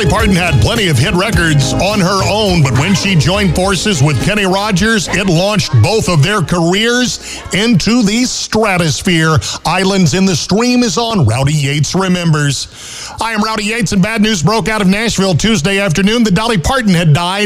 Parton had plenty of hit records on her own, but when she joined forces with Kenny Rogers, it launched both of their careers into the stratosphere. Islands in the Stream is on Rowdy Yates Remembers. I am Rowdy Yates, and bad news broke out of Nashville Tuesday afternoon that Dolly Parton had died